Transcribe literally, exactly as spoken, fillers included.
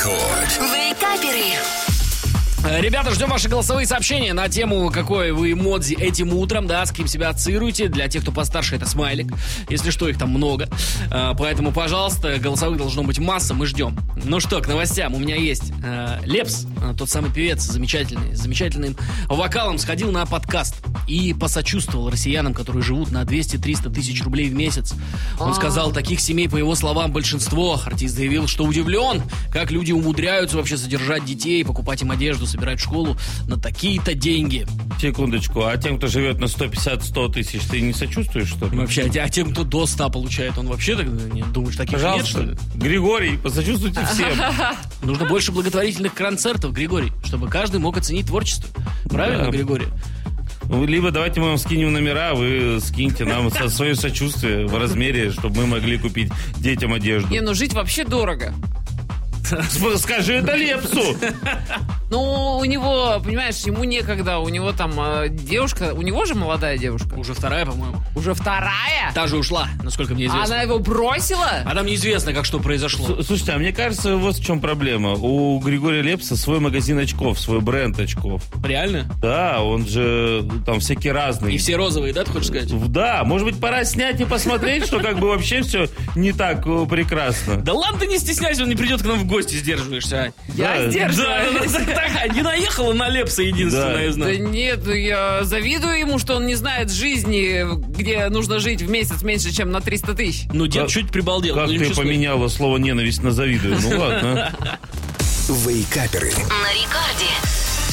Рекорд. Вейкаперы. Ребята, ждем ваши голосовые сообщения на тему, какой вы эмодзи этим утром, да, с кем себя ассоциируете. Для тех, кто постарше, это смайлик. Если что, их там много. Поэтому, пожалуйста, голосовых должно быть масса, мы ждем. Ну что, к новостям. У меня есть Лепс, тот самый певец, замечательный, с замечательным вокалом, сходил на подкаст и посочувствовал россиянам, которые живут на двести-триста тысяч рублей в месяц. Он сказал, таких семей, по его словам, большинство. Артист заявил, что удивлен, как люди умудряются вообще содержать детей, покупать им одежду, собирать в школу на такие-то деньги. Секундочку, а тем, кто живет на сто пятьдесят - сто тысяч, ты не сочувствуешь, что ли? Вообще, а тем, кто до ста получает, он вообще так не думаешь, таких Пожалуйста, нет, что ли? Григорий, посочувствуйте всем. Нужно больше благотворительных концертов, Григорий, чтобы каждый мог оценить творчество. Правильно, Да. Григорий? Либо давайте мы вам скинем номера, вы скиньте нам со- свое сочувствие в размере, чтобы мы могли купить детям одежду. Не, ну жить вообще дорого. Скажи это Лепсу! Ну, у него, понимаешь, ему некогда, у него там э, девушка, у него же молодая девушка. Уже вторая, по-моему. Уже вторая? Та же ушла, насколько мне А известно. она его бросила? А там неизвестно, как что произошло. С- Слушайте, а мне кажется, вот в чем проблема. У Григория Лепса свой магазин очков, свой бренд очков. Реально? Да, он же там всякие разные. И все розовые, да, ты хочешь сказать? Да, может быть, пора снять и посмотреть, что как бы вообще все не так э, прекрасно. Да ладно, ты не стесняйся, он не придет к нам в гости, сдерживаешься. а. Я Да. сдерживаюсь. Да, да, да, так, не наехала на Лепса единственное, Да. я Да знаю. нет, ну я завидую ему, что он не знает жизни, где нужно жить в месяц меньше, чем на триста тысяч. Ну, дед Как- чуть прибалдел. Как ну, ты ничего страшного. поменяла слово ненависть на завидую? Ну ладно. Вейкаперы. На рекорде.